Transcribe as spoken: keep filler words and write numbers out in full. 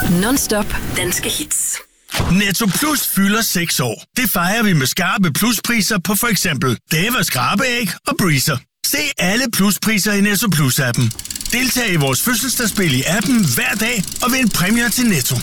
Non-stop danske hits. Netto Plus fylder seks år. Det fejrer vi med skarpe pluspriser på for eksempel Davas skrabeæg og Breezer. Se alle pluspriser i Netto Plus-appen. Deltag i vores fødselsdagsspil i appen hver dag og vind præmier til Netto.